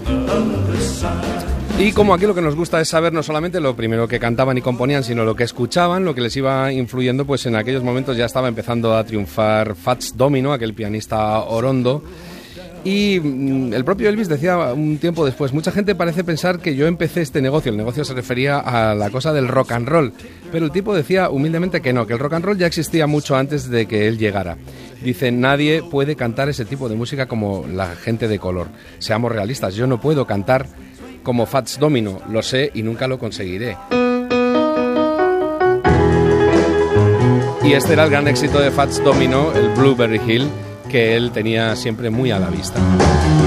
Y como aquí lo que nos gusta es saber no solamente lo primero que cantaban y componían, sino lo que escuchaban, lo que les iba influyendo, pues en aquellos momentos ya estaba empezando a triunfar Fats Domino, aquel pianista orondo. Y el propio Elvis decía un tiempo después, mucha gente parece pensar que yo empecé este negocio, el negocio se refería a la cosa del rock and roll, pero el tipo decía humildemente que no, que el rock and roll ya existía mucho antes de que él llegara. Dice, nadie puede cantar ese tipo de música como la gente de color. Seamos realistas, yo no puedo cantar como Fats Domino, lo sé y nunca lo conseguiré. Y este era el gran éxito de Fats Domino, el Blueberry Hill, que él tenía siempre muy a la vista.